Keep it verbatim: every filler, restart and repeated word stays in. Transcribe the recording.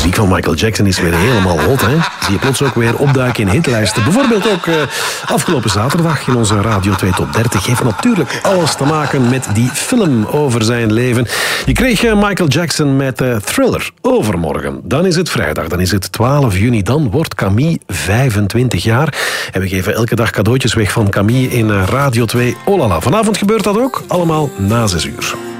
muziek van Michael Jackson is weer helemaal hot, hè? Zie je plots ook weer opduiken in hitlijsten. Bijvoorbeeld ook uh, afgelopen zaterdag in onze Radio twee Top dertig. Heeft natuurlijk alles te maken met die film over zijn leven. Je kreeg uh, Michael Jackson met uh, Thriller. Overmorgen, dan is het vrijdag, dan is het twaalf juni. Dan wordt Camille vijfentwintig jaar. En we geven elke dag cadeautjes weg van Camille in uh, Radio twee. Oh la la. Vanavond gebeurt dat ook. Allemaal na zes uur.